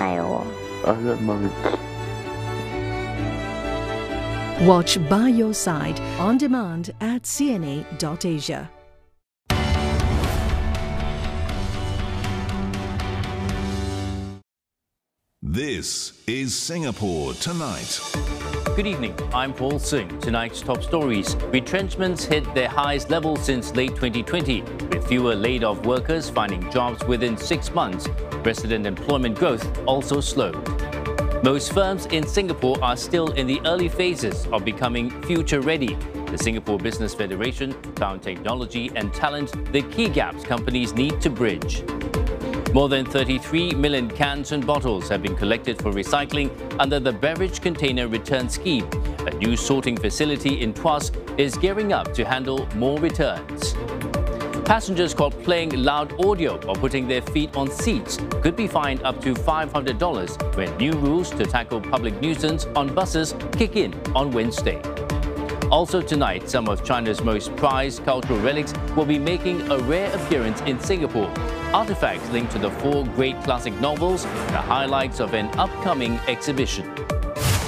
爱我。 I got married. Watch By Your Side on demand at cna.asia. This is Singapore Tonight. Good evening, I'm Paul Singh. Tonight's top stories. Retrenchments hit their highest level since late 2020, with fewer laid-off workers finding jobs within 6 months. Resident employment growth also slowed. Most firms in Singapore are still in the early phases of becoming future-ready. The Singapore Business Federation found technology and talent the key gaps companies need to bridge. More than 33 million cans and bottles have been collected for recycling under the Beverage Container Return Scheme. A new sorting facility in Tuas is gearing up to handle more returns. Passengers caught playing loud audio or putting their feet on seats could be fined up to $500 when new rules to tackle public nuisance on buses kick in on Wednesday. Also tonight, some of China's most prized cultural relics will be making a rare appearance in Singapore. Artifacts linked to the 4 great classic novels, the highlights of an upcoming exhibition.